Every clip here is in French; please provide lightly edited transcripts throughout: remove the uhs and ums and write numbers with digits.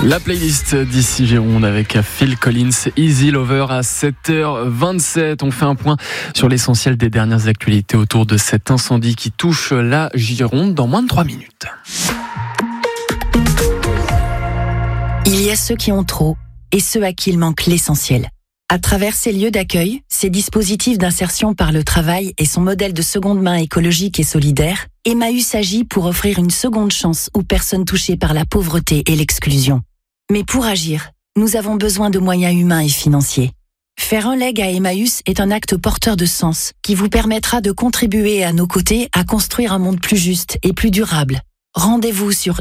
La playlist d'ici Gironde avec Phil Collins, Easy Lover à 7h27. On fait un point sur l'essentiel des dernières actualités autour de cet incendie qui touche la Gironde dans moins de 3 minutes. Il y a ceux qui ont trop et ceux à qui il manque l'essentiel. À travers ces lieux d'accueil, ces dispositifs d'insertion par le travail et son modèle de seconde main écologique et solidaire, Emmaüs agit pour offrir une seconde chance aux personnes touchées par la pauvreté et l'exclusion. Mais pour agir, nous avons besoin de moyens humains et financiers. Faire un leg à Emmaüs est un acte porteur de sens qui vous permettra de contribuer à nos côtés à construire un monde plus juste et plus durable. Rendez-vous sur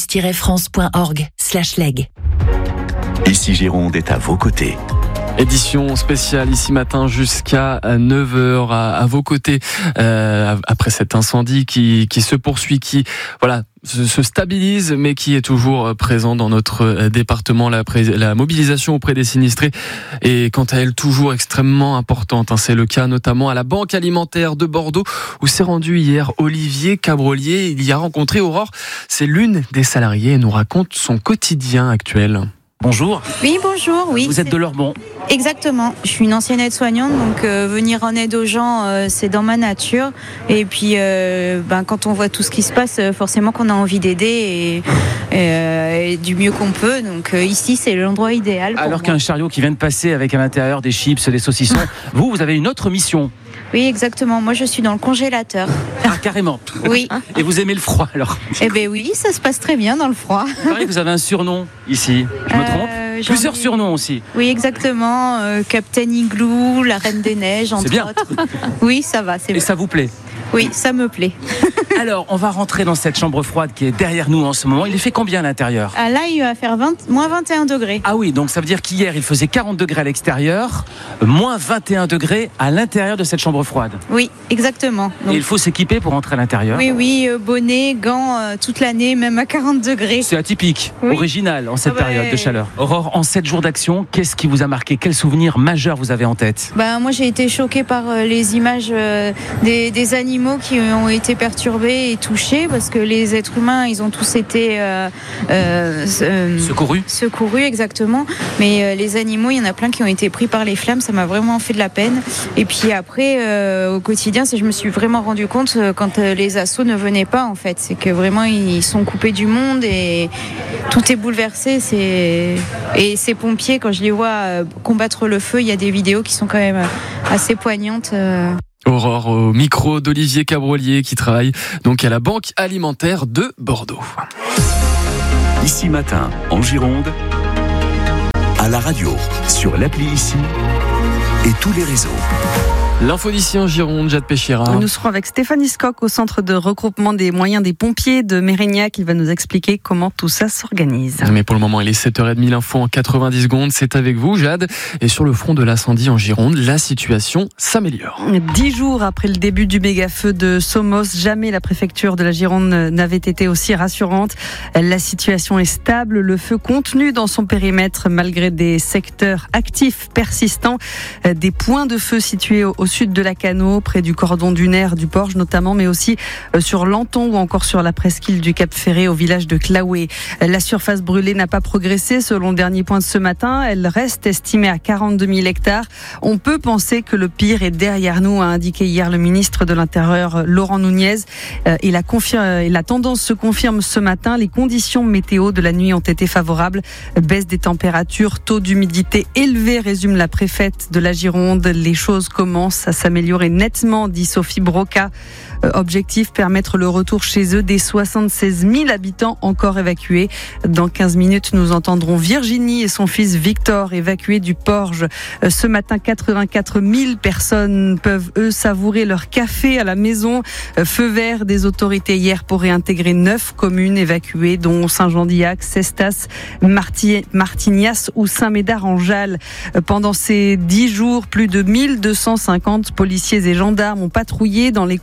emmaüs-france.org/leg. Ici Gironde est à vos côtés. Édition spéciale ici matin jusqu'à 9h à vos côtés après cet incendie qui se poursuit, qui se stabilise mais qui est toujours présent dans notre département. La mobilisation auprès des sinistrés est quant à elle toujours extrêmement importante. C'est le cas notamment à la Banque Alimentaire de Bordeaux où s'est rendu hier Olivier Cabrolier. Il y a rencontré Aurore, c'est l'une des salariées et nous raconte son quotidien actuel. Bonjour. Oui, bonjour. Oui, vous êtes de Lormont. Exactement. Je suis une ancienne aide-soignante, donc venir en aide aux gens, c'est dans ma nature. Et puis, quand on voit tout ce qui se passe, forcément qu'on a envie d'aider et du mieux qu'on peut. Donc ici, c'est l'endroit idéal. Alors qu'un chariot qui vient de passer avec à l'intérieur des chips, des saucissons, vous avez une autre mission. Oui, exactement. Moi, je suis dans le congélateur. Ah, carrément. Oui. Et vous aimez le froid, alors? Eh bien oui, ça se passe très bien dans le froid. Il paraît que vous avez un surnom ici. Je me trompe? Plusieurs surnoms aussi. Oui, exactement. Captain Igloo, la Reine des Neiges, entre autres. Oui, ça va. Et ça vous plaît? Oui, ça me plaît. Alors, on va rentrer dans cette chambre froide qui est derrière nous en ce moment. Il fait combien à l'intérieur? Là, il va faire moins 21 degrés. Ah oui, donc ça veut dire qu'hier, il faisait 40 degrés à l'extérieur, moins 21 degrés à l'intérieur de cette chambre froide. Oui, exactement. Donc, et il faut s'équiper pour entrer à l'intérieur? Oui, bonnet, gants, toute l'année, même à 40 degrés. C'est atypique, original en cette période de chaleur. Aurore, en 7 jours d'action, qu'est-ce qui vous a marqué? Quel souvenir majeur vous avez en tête? Moi, j'ai été choquée par les images des animaux qui ont été perturbés et touchés, parce que les êtres humains, ils ont tous été secourus, exactement. Mais les animaux, il y en a plein qui ont été pris par les flammes. Ça m'a vraiment fait de la peine. Et puis après, au quotidien, je me suis vraiment rendu compte quand les assauts ne venaient pas, en fait. C'est que vraiment, ils sont coupés du monde et tout est bouleversé. Et ces pompiers, quand je les vois combattre le feu, il y a des vidéos qui sont quand même assez poignantes. Aurore au micro d'Olivier Cabrolier qui travaille donc à la Banque Alimentaire de Bordeaux. Ici matin en Gironde, à la radio, sur l'appli Ici et tous les réseaux. L'info d'ici en Gironde, Jade Péchira. Nous serons avec Stéphanie Scocq au centre de regroupement des moyens des pompiers de Mérignac. Il va nous expliquer comment tout ça s'organise. Mais pour le moment, il est 7h30, l'info en 90 secondes. C'est avec vous, Jade. Et sur le front de l'incendie en Gironde, la situation s'améliore. 10 jours après le début du méga-feu de Somos, jamais la préfecture de la Gironde n'avait été aussi rassurante. La situation est stable, le feu contenu dans son périmètre malgré des secteurs actifs persistants. Des points de feu situés au sud de la Cano, près du cordon dunaire du Porge notamment, mais aussi sur Lanton ou encore sur la presqu'île du Cap Ferré au village de Claoué. La surface brûlée n'a pas progressé selon le dernier point de ce matin. Elle reste estimée à 42 000 hectares. On peut penser que le pire est derrière nous, a indiqué hier le ministre de l'Intérieur Laurent Nunez. Et la tendance se confirme ce matin. Les conditions météo de la nuit ont été favorables. Baisse des températures, taux d'humidité élevé, résume la préfète de la Gironde. Les choses commencent à s'améliorer nettement, dit Sophie Broca. Objectif, permettre le retour chez eux des 76 000 habitants encore évacués. Dans 15 minutes, nous entendrons Virginie et son fils Victor évacués du Porge. Ce matin, 84 000 personnes peuvent, eux, savourer leur café à la maison. Feu vert des autorités hier pour réintégrer 9 communes évacuées, dont Saint-Jean-d'Illac, Cestas, Martignas ou Saint-Médard-en-Jalles. Pendant ces 10 jours, plus de 1250 policiers et gendarmes ont patrouillé dans les communes évacuées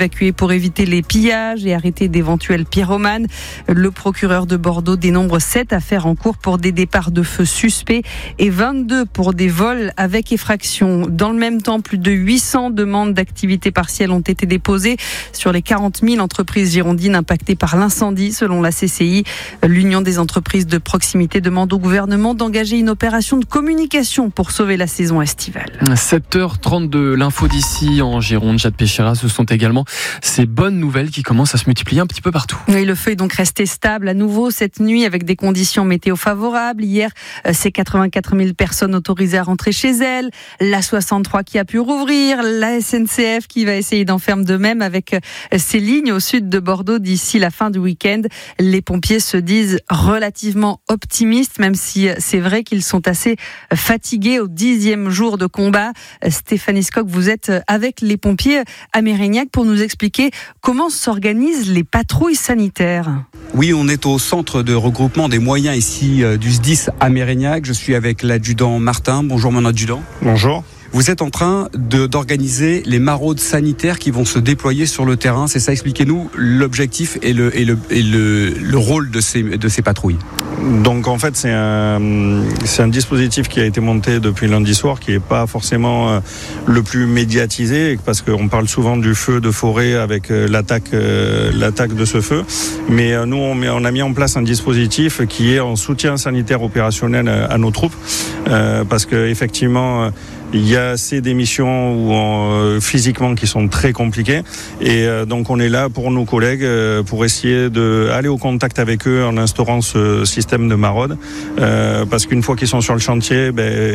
évacués pour éviter les pillages et arrêter d'éventuels pyromanes. Le procureur de Bordeaux dénombre 7 affaires en cours pour des départs de feu suspects et 22 pour des vols avec effraction. Dans le même temps, plus de 800 demandes d'activité partielle ont été déposées sur les 40 000 entreprises girondines impactées par l'incendie, selon la CCI. L'Union des entreprises de proximité demande au gouvernement d'engager une opération de communication pour sauver la saison estivale. 7h32, l'info d'ici en Gironde, Jade Péchera, ce sont également ces bonnes nouvelles qui commencent à se multiplier un petit peu partout. Oui, le feu est donc resté stable à nouveau cette nuit avec des conditions météo favorables. Hier, c'est 84 000 personnes autorisées à rentrer chez elles. La 63 qui a pu rouvrir. La SNCF qui va essayer d'en faire de même avec ses lignes au sud de Bordeaux d'ici la fin du week-end. Les pompiers se disent relativement optimistes, même si c'est vrai qu'ils sont assez fatigués au 10e jour de combat. Stéphanie Scocq, vous êtes avec les pompiers à Mérignac pour nous expliquer comment s'organisent les patrouilles sanitaires. Oui, on est au centre de regroupement des moyens ici du SDIS à Mérignac. Je suis avec l'adjudant Martin. Bonjour mon adjudant. Bonjour. Vous êtes en train d'organiser les maraudes sanitaires qui vont se déployer sur le terrain. C'est ça, expliquez-nous l'objectif et le rôle de ces patrouilles. Donc en fait c'est un dispositif qui a été monté depuis lundi soir, qui n'est pas forcément le plus médiatisé, parce qu'on parle souvent du feu de forêt avec l'attaque de ce feu. Mais nous on a mis en place un dispositif qui est en soutien sanitaire opérationnel à nos troupes, parce que effectivement il y a assez d'émissions physiquement qui sont très compliquées, et donc on est là pour nos collègues pour essayer d'aller au contact avec eux en instaurant ce système de maraude, parce qu'une fois qu'ils sont sur le chantier,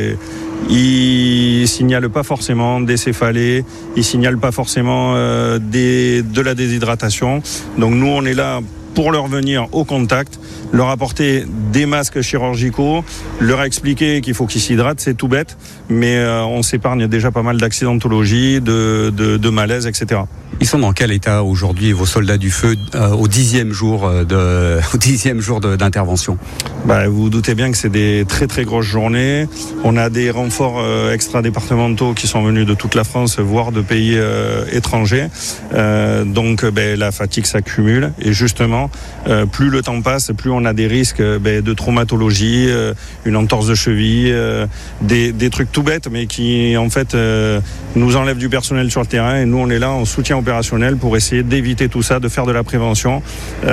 ils signalent pas forcément des céphalées, ils signalent pas forcément de la déshydratation. Donc nous on est là pour leur venir au contact, leur apporter des masques chirurgicaux, leur expliquer qu'il faut qu'ils s'hydratent, c'est tout bête, mais on s'épargne déjà pas mal d'accidentologie, de malaise, etc. Ils sont dans quel état aujourd'hui, vos soldats du feu, au 10e jour d'intervention ? Vous vous doutez bien que c'est des très très grosses journées. On a des renforts extra-départementaux qui sont venus de toute la France, voire de pays étrangers. Donc la fatigue s'accumule, et justement, plus le temps passe, plus on a des risques de traumatologie, une entorse de cheville, des trucs tout bêtes, mais qui en fait nous enlèvent du personnel sur le terrain, et nous on est là en soutien opérationnel pour essayer d'éviter tout ça, de faire de la prévention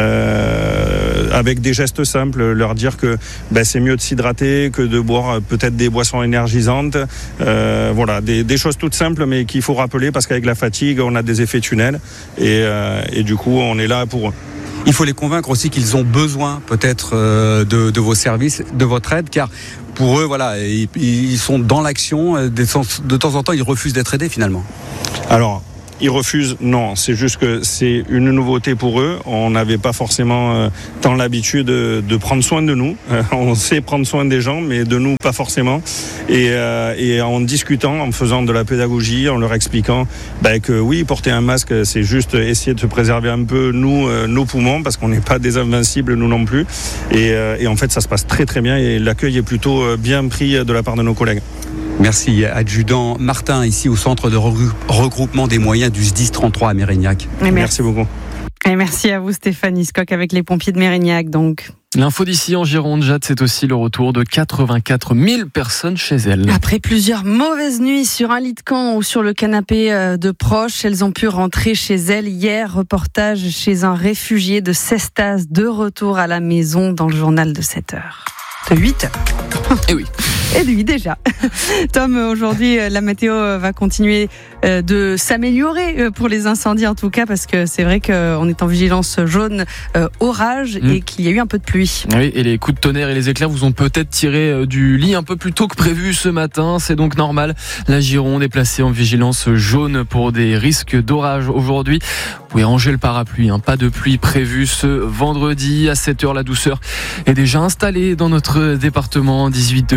avec des gestes simples, leur dire que c'est mieux de s'hydrater que de boire peut-être des boissons énergisantes, voilà, des choses toutes simples, mais qu'il faut rappeler, parce qu'avec la fatigue on a des effets tunnels, et du coup on est là pour eux. Il faut les convaincre aussi qu'ils ont besoin peut-être de vos services, de votre aide, car pour eux, voilà, ils sont dans l'action. De temps en temps, ils refusent d'être aidés finalement. Alors, ils refusent, non, c'est juste que c'est une nouveauté pour eux. On n'avait pas forcément tant l'habitude de prendre soin de nous. On sait prendre soin des gens, mais de nous, pas forcément. Et en discutant, en faisant de la pédagogie, en leur expliquant que oui, porter un masque, c'est juste essayer de se préserver un peu, nous, nos poumons, parce qu'on n'est pas des invincibles, nous non plus. Et en fait, ça se passe très très bien, et l'accueil est plutôt bien pris de la part de nos collègues. Merci, adjudant Martin, ici au centre de regroupement des moyens du SDIS 33 à Mérignac. Merci beaucoup. Et merci à vous, Stéphanie Scocq, avec les pompiers de Mérignac, donc. L'info d'ici en Gironde, Jade, c'est aussi le retour de 84 000 personnes chez elles. Après plusieurs mauvaises nuits sur un lit de camp ou sur le canapé de proches, elles ont pu rentrer chez elles hier. Reportage chez un réfugié de Cestas, de retour à la maison dans le journal de 7h. De 8h. Et oui. Et lui déjà. Tom, aujourd'hui, la météo va continuer de s'améliorer pour les incendies en tout cas, parce que c'est vrai qu'on est en vigilance jaune orage et qu'il y a eu un peu de pluie. Oui, et les coups de tonnerre et les éclairs vous ont peut-être tiré du lit un peu plus tôt que prévu ce matin. C'est donc normal. La Gironde est placée en vigilance jaune pour des risques d'orage aujourd'hui. Vous pouvez ranger le parapluie, pas de pluie prévue ce vendredi. À 7h, la douceur est déjà installée dans notre département. 18 degrés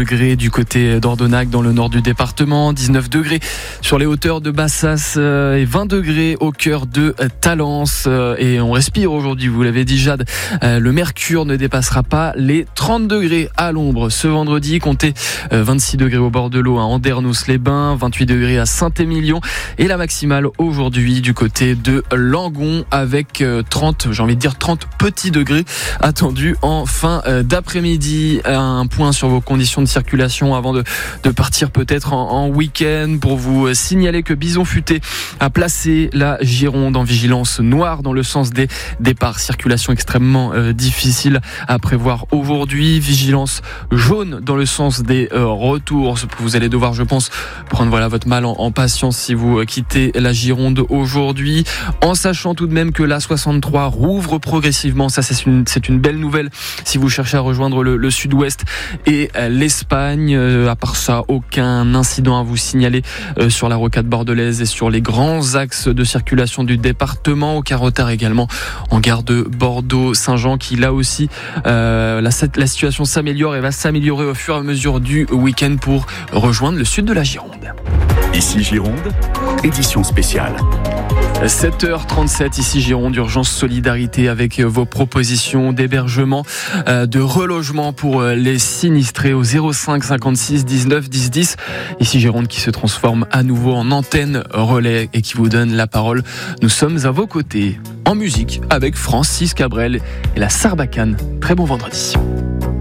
du côté d'Ordonnac dans le nord du département, 19 degrés sur les hauteurs de Bassas et 20 degrés au cœur de Talence. Et on respire aujourd'hui, vous l'avez dit Jade, le mercure ne dépassera pas les 30 degrés à l'ombre ce vendredi. Comptez 26 degrés au bord de l'eau à Andernos-les-Bains, 28 degrés à Saint-Émilion et la maximale aujourd'hui du côté de Langon avec 30 petits degrés attendus en fin d'après-midi. Un point sur vos conditions de circulation avant de partir peut-être en week-end, pour vous signaler que Bison Futé a placé la Gironde en vigilance noire dans le sens des départs. Circulation extrêmement difficile à prévoir aujourd'hui. Vigilance jaune dans le sens des retours. Vous allez devoir, je pense, prendre votre mal en patience si vous quittez la Gironde aujourd'hui, en sachant tout de même que la 63 rouvre progressivement. Ça, c'est une belle nouvelle si vous cherchez à rejoindre le sud-ouest et l'Espagne. À part ça, aucun incident à vous signaler sur la rocade bordelaise et sur les grands axes de circulation du département. Aucun retard également en gare de Bordeaux-Saint-Jean, qui là aussi la situation s'améliore et va s'améliorer au fur et à mesure du week-end pour rejoindre le sud de la Gironde. Ici Gironde, édition spéciale. 7h37, ici Gironde, urgence solidarité avec vos propositions d'hébergement, de relogement pour les sinistrés au 05 56 19 10 10. Ici Gironde qui se transforme à nouveau en antenne relais et qui vous donne la parole. Nous sommes à vos côtés en musique avec Francis Cabrel et la Sarbacane. Très bon vendredi.